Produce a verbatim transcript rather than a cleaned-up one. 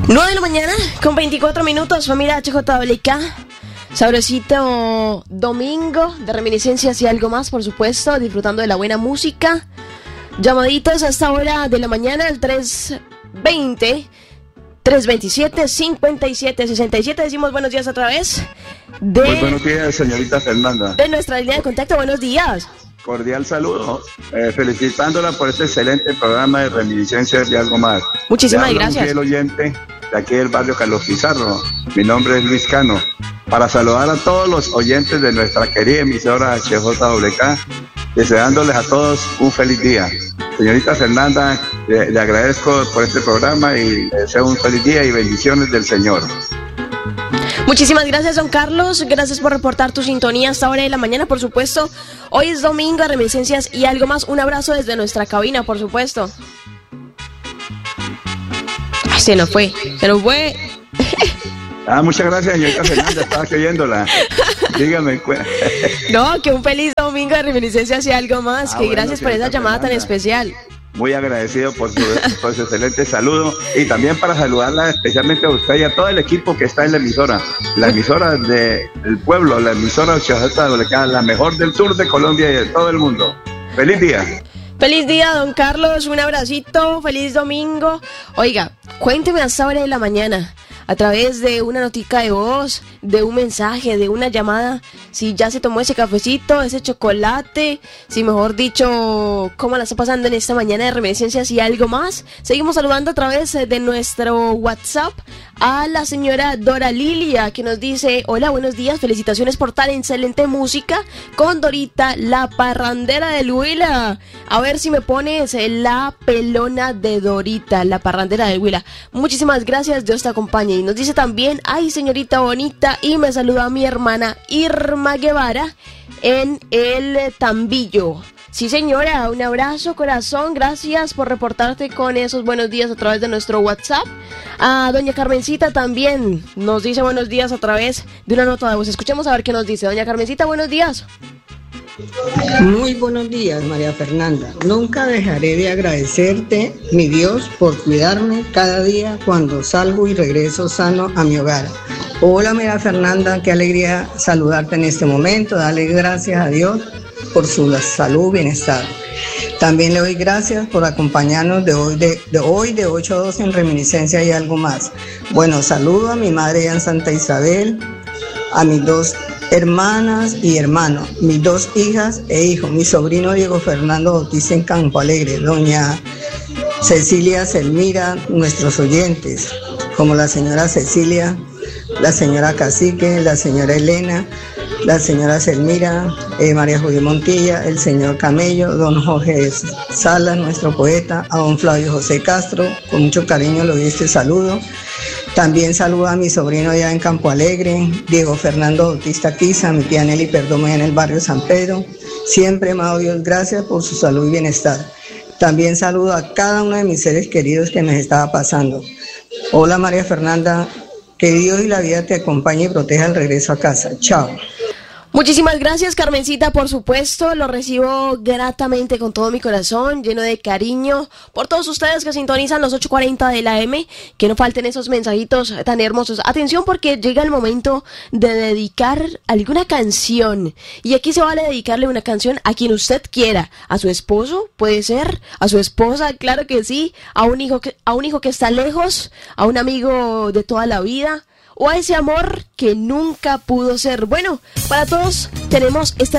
nueve de la mañana con veinticuatro minutos, familia H J W K. Sabrosito domingo de reminiscencias y algo más, por supuesto, disfrutando de la buena música. Llamaditos a esta hora de la mañana, el tres veinte, tres veintisiete, cincuenta y siete sesenta y siete. Decimos buenos días otra vez. De, Muy buenos días, señorita Fernanda. De nuestra línea de contacto, buenos días. Cordial saludo, eh, felicitándola por este excelente programa de reminiscencias y algo más. Muchísimas gracias. Un fiel oyente de aquí del barrio Carlos Pizarro. Mi nombre es Luis Cano. Para saludar a todos los oyentes de nuestra querida emisora H J W K, deseándoles a todos un feliz día. Señorita Fernanda, le, le agradezco por este programa y le deseo un feliz día y bendiciones del Señor. Muchísimas gracias, don Carlos. Gracias por reportar tu sintonía hasta hora de la mañana, por supuesto. Hoy es domingo, reminiscencias y algo más. Un abrazo desde nuestra cabina, por supuesto. Ay, se nos fue, se nos fue. Ah, muchas gracias, señorita Fernanda, estaba creyéndola. Dígame. No, que un feliz domingo de reminiscencias y algo más. Ah, que bueno, gracias por esa llamada Fernanda. Tan especial. Muy agradecido por su, por su excelente saludo y también para saludarla especialmente a usted y a todo el equipo que está en la emisora, la emisora del pueblo, la emisora H J W K, la mejor del sur de Colombia y de todo el mundo. ¡Feliz día! Feliz día, don Carlos, un abracito, feliz domingo. Oiga, cuénteme a esta hora de la mañana, a través de una notica de voz, de un mensaje, de una llamada, si ya se tomó ese cafecito, ese chocolate, si mejor dicho, cómo la está pasando en esta mañana de reminiscencias y algo más. Seguimos saludando a través de nuestro WhatsApp a la señora Dora Lilia, que nos dice: hola, buenos días, felicitaciones por tan excelente música con Dorita, la parrandera del Huila. A ver si me pones la pelona de Dorita, la parrandera del Huila. Muchísimas gracias, Dios te acompañe. Y nos dice también: ay, señorita bonita, y me saluda a mi hermana Irma Guevara en el Tambillo. Sí, señora, un abrazo, corazón, gracias por reportarte con esos buenos días a través de nuestro WhatsApp. A doña Carmencita también nos dice buenos días a través de una nota de voz. Escuchemos a ver qué nos dice. Doña Carmencita, buenos días. Muy buenos días, María Fernanda. Nunca dejaré de agradecerte, mi Dios, por cuidarme cada día cuando salgo y regreso sano a mi hogar. Hola, María Fernanda, qué alegría saludarte en este momento. Dale gracias a Dios por su salud y bienestar. También le doy gracias por acompañarnos de hoy de, de hoy de ocho a doce en reminiscencia y algo más. Bueno, saludo a mi madre en Santa Isabel, a mis dos hermanas y hermanos, mis dos hijas e hijos, mi sobrino Diego Fernando Bautista en Campo Alegre, doña Cecilia Selmira, nuestros oyentes, como la señora Cecilia, la señora Cacique, la señora Elena, la señora Selmira, eh, María Judí Montilla, el señor Camello, don Jorge Salas, nuestro poeta, a don Flavio José Castro, con mucho cariño le doy este saludo. También saludo a mi sobrino allá en Campo Alegre, Diego Fernando Bautista Quiza, mi tía Nelly Perdomo en el barrio San Pedro. Siempre me ha dado Dios gracias por su salud y bienestar. También saludo a cada uno de mis seres queridos que me estaba pasando. Hola, María Fernanda, que Dios y la vida te acompañe y proteja al regreso a casa. Chao. Muchísimas gracias, Carmencita, por supuesto, lo recibo gratamente con todo mi corazón, lleno de cariño por todos ustedes que sintonizan los ocho cuarenta de la M, que no falten esos mensajitos tan hermosos. Atención, porque llega el momento de dedicar alguna canción, y aquí se vale dedicarle una canción a quien usted quiera, a su esposo, puede ser, a su esposa, claro que sí, a un hijo que, a un hijo que está lejos, a un amigo de toda la vida, o a ese amor que nunca pudo ser. Bueno, para todos tenemos este